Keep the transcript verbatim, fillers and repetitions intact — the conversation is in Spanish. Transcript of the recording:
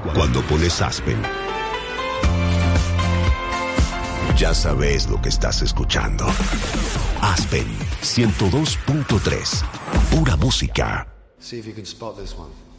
Cuando pones Aspen, ya sabes lo que estás escuchando. Aspen ciento dos punto tres. Pura música. See if you can spot this one.